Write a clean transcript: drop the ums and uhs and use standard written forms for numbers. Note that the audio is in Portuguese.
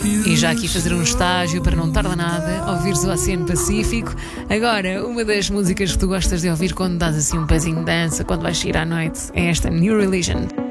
E já aqui fazer um estágio para não tarda nada, ouvires o Oceano Pacífico. Agora, uma das músicas que tu gostas de ouvir quando dás assim um pezinho de dança, quando vais sair à noite, é esta New Religion.